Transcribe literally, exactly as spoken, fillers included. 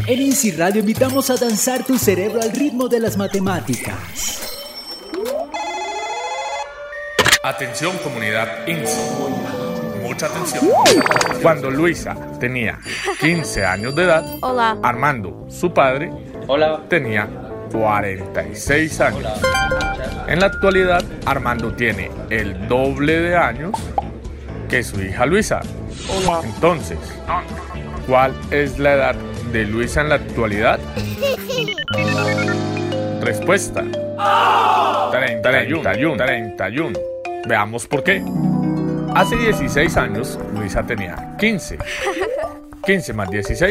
En Easy Radio invitamos a danzar tu cerebro al ritmo de las matemáticas. Atención, comunidad I N S S. Mucha atención. Cuando Luisa tenía quince años de edad, Hola. Armando, su padre, Hola. tenía cuarenta y seis años. En la actualidad, Armando tiene el doble de años que su hija Luisa. Entonces, ¿cuál es la edad de Luisa en la actualidad? Respuesta: treinta y uno. treinta y uno. Veamos por qué. Hace dieciséis años, Luisa tenía quince. quince más dieciséis.